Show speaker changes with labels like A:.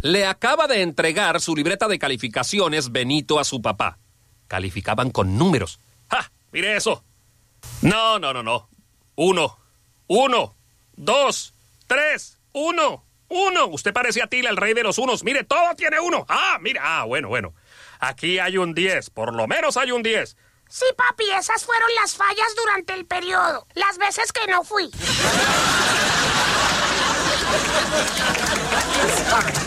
A: Le acaba de entregar su libreta de calificaciones Benito a su papá. Calificaban con números. ¡Ja! ¡Mire eso! No. 1, 2, 3, 1. Usted parece Atila, el rey de los unos. Mire, todo tiene 1. Mira. Bueno. Aquí hay un 10. Por lo menos hay un 10.
B: Sí, papi, esas fueron las fallas durante el periodo. Las veces que no fui.